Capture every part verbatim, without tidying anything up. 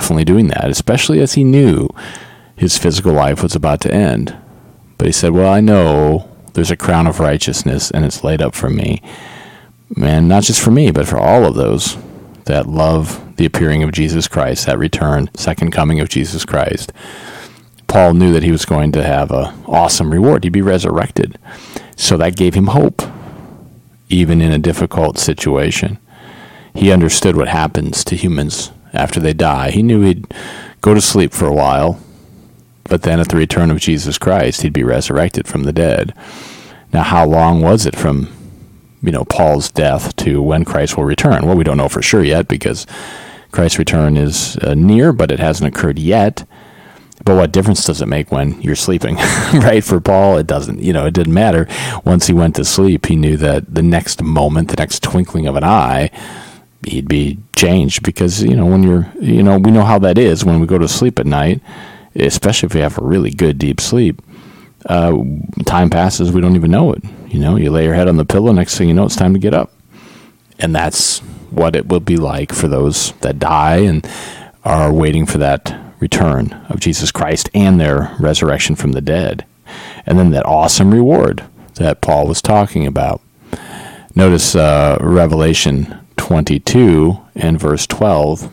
definitely doing that, especially as he knew his physical life was about to end. But he said, well, I know there's a crown of righteousness, and it's laid up for me. And not just for me, but for all of those that love the appearing of Jesus Christ, that return, second coming of Jesus Christ. Paul knew that he was going to have an awesome reward. He'd be resurrected. So that gave him hope, even in a difficult situation. He understood what happens to humans after they die. He knew he'd go to sleep for a while, but then at the return of Jesus Christ, he'd be resurrected from the dead. Now, how long was it from, you know, Paul's death to when Christ will return? Well, we don't know for sure yet, because Christ's return is uh, near, but it hasn't occurred yet. But what difference does it make when you're sleeping, right? For Paul, it doesn't, you know, it didn't matter. Once he went to sleep, he knew that the next moment, the next twinkling of an eye, he'd be changed, because, you know, when you're, you know, we know how that is when we go to sleep at night, especially if we have a really good deep sleep. Uh, time passes, we don't even know it. You know, you lay your head on the pillow, next thing you know, it's time to get up. And that's what it will be like for those that die and are waiting for that return of Jesus Christ and their resurrection from the dead. And then that awesome reward that Paul was talking about. Notice uh, Revelation twenty-two and verse twelve.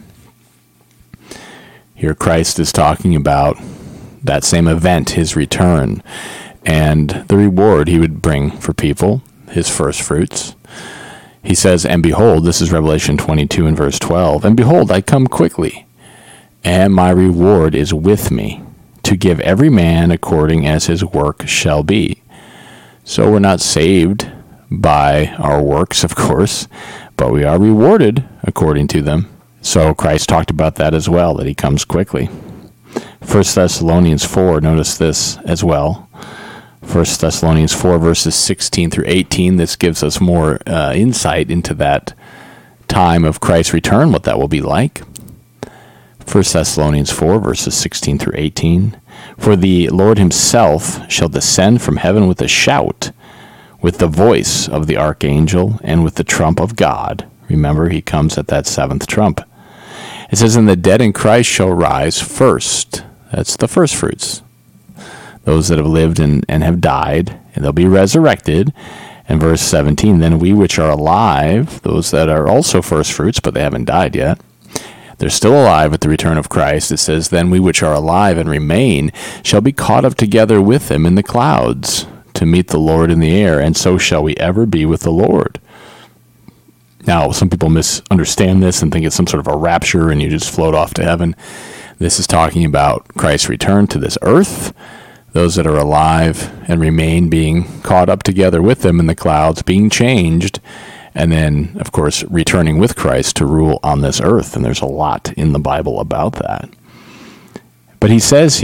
Here Christ is talking about that same event, his return, and the reward he would bring for people, his first fruits. He says, and behold, this is Revelation twenty-two and verse twelve, and behold, I come quickly, and my reward is with me, to give every man according as his work shall be. So we're not saved by our works, of course, but we are rewarded according to them. So Christ talked about that as well, that he comes quickly. First Thessalonians four, notice this as well. First Thessalonians four, verses sixteen through eighteen. This gives us more uh, insight into that time of Christ's return, what that will be like. First Thessalonians four, verses sixteen through eighteen. For the Lord himself shall descend from heaven with a shout, with the voice of the archangel, and with the trump of God. Remember, he comes at that seventh trump. It says, and the dead in Christ shall rise first. That's the first fruits. Those that have lived and, and have died, and they'll be resurrected. And verse seventeen, then we which are alive, those that are also first fruits, but they haven't died yet, they're still alive at the return of Christ. It says, then we which are alive and remain shall be caught up together with them in the clouds to meet the Lord in the air, and so shall we ever be with the Lord. Now, some people misunderstand this and think it's some sort of a rapture and you just float off to heaven. This is talking about Christ's return to this earth, those that are alive and remain being caught up together with them in the clouds, being changed, and then, of course, returning with Christ to rule on this earth. And there's a lot in the Bible about that. But he says